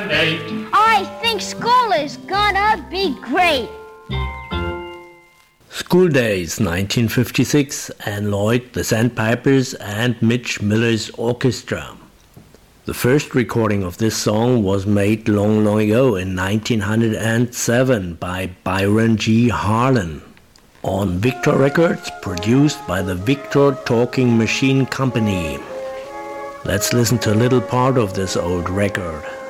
8. I think school is gonna be great. School Days 1956 and Lloyd, the Sandpipers and Mitch Miller's Orchestra. The first recording of this song was made long ago in 1907 by Byron G. Harlan on Victor Records, produced by the Victor Talking Machine Company. Let's listen to a little part of this old record.